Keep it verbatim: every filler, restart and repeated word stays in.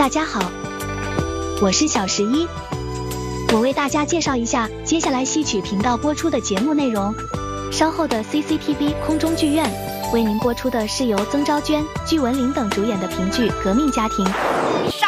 大家好，我是小十一，我为大家介绍一下接下来戏曲频道播出的节目内容。稍后的 C C T V 空中剧院为您播出的是由曾昭娟、具文玲等主演的评剧《革命家庭》。